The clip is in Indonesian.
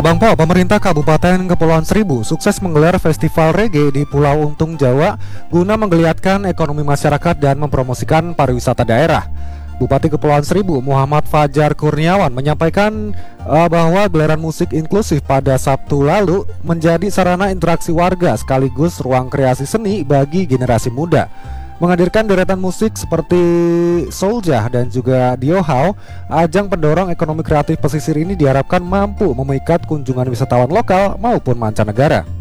Bang Po, pemerintah Kabupaten Kepulauan Seribu sukses menggelar festival reggae di Pulau Untung, Jawa guna menggeliatkan ekonomi masyarakat dan mempromosikan pariwisata daerah. Bupati Kepulauan Seribu Muhammad Fajar Kurniawan menyampaikan bahwa gelaran musik inklusif pada Sabtu lalu menjadi sarana interaksi warga sekaligus ruang kreasi seni bagi generasi muda. Menghadirkan deretan musik seperti Souljah dan juga Diohau, ajang pendorong ekonomi kreatif pesisir ini diharapkan mampu memikat kunjungan wisatawan lokal maupun mancanegara.